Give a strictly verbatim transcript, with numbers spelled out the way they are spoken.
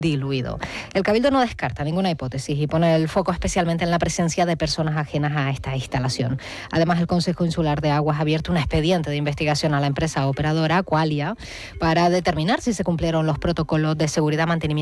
diluido. El Cabildo no descarta ninguna hipótesis y pone el foco especialmente en la presencia de personas ajenas a esta instalación. Además, el Consejo Insular de Aguas ha abierto un expediente de investigación a la empresa operadora Aqualia para determinar si se cumplieron los protocolos de seguridad, mantenimiento